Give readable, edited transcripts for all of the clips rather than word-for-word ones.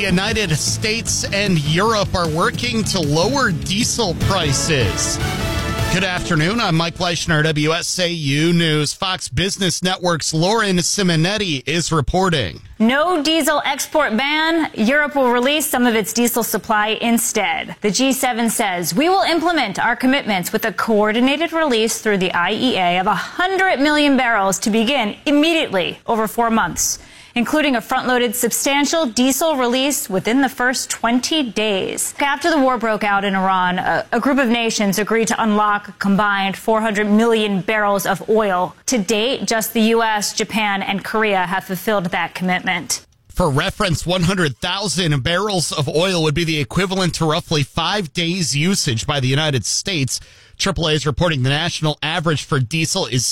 United States and Europe are working to lower diesel prices. Good afternoon. I'm Mike Fleischner, WSAU News. Fox Business Network's Lauren Simonetti is reporting. No diesel export ban. Europe will release some of its diesel supply instead. The G7 says we will implement our commitments with a coordinated release through the IEA of 100 million barrels to begin immediately over 4 months, including a front-loaded substantial diesel release within the first 20 days. After the war broke out in Iran, a group of nations agreed to unlock a combined 400 million barrels of oil. To date, just the U.S., Japan, and Korea have fulfilled that commitment. For reference, 100,000 barrels of oil would be the equivalent to roughly 5 days' usage by the United States. AAA is reporting the national average for diesel is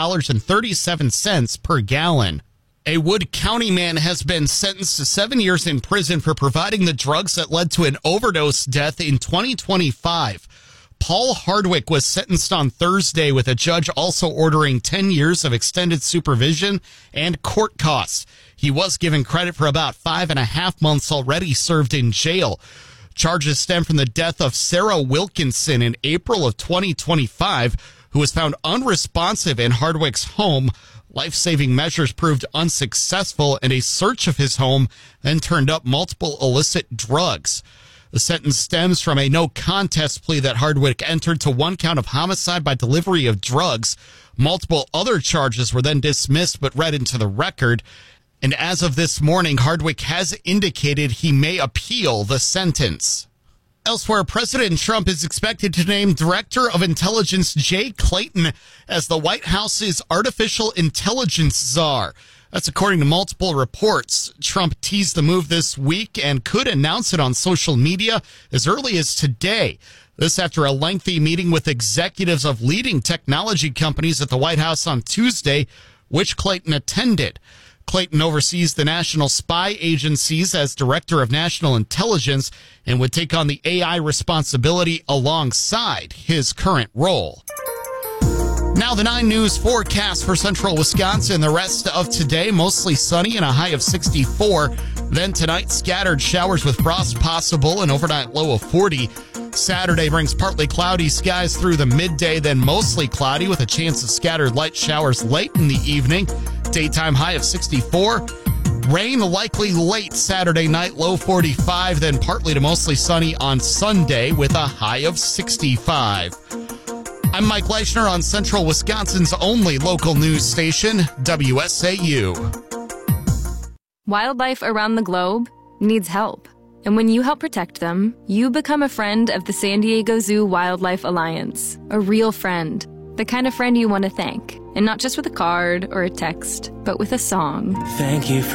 $6.37 per gallon. A Wood County man has been sentenced to 7 years in prison for providing the drugs that led to an overdose death in 2025. Paul Hardwick was sentenced on Thursday, with a judge also ordering 10 years of extended supervision and court costs. He was given credit for about 5.5 months already served in jail. Charges stem from the death of Sarah Wilkinson in April of 2025, who was found unresponsive in Hardwick's home. Life-saving measures proved unsuccessful, and a search of his home then turned up multiple illicit drugs. The sentence stems from a no-contest plea that Hardwick entered to one count of homicide by delivery of drugs. Multiple other charges were then dismissed but read into the record. And as of this morning, Hardwick has indicated he may appeal the sentence. Elsewhere, President Trump is expected to name Director of Intelligence Jay Clayton as the White House's artificial intelligence czar. That's according to multiple reports. Trump teased the move this week and could announce it on social media as early as today. This after a lengthy meeting with executives of leading technology companies at the White House on Tuesday, which Clayton attended. Clayton oversees the national spy agencies as Director of National Intelligence and would take on the AI responsibility alongside his current role. Now the 9 News forecast for central Wisconsin. The rest of today, mostly sunny and a high of 64. Then tonight, scattered showers with frost possible, an overnight low of 40. Saturday brings partly cloudy skies through the midday, then mostly cloudy with a chance of scattered light showers late in the evening. Daytime high of 64. Rain likely late Saturday night, low 45, then partly to mostly sunny on Sunday with a high of 65. I'm Mike Fleischner on Central Wisconsin's only local news station, WSAU. Wildlife around the globe needs help. And when you help protect them, you become a friend of the San Diego Zoo Wildlife Alliance. A real friend. The kind of friend you want to thank. And not just with a card or a text, but with a song. Thank you for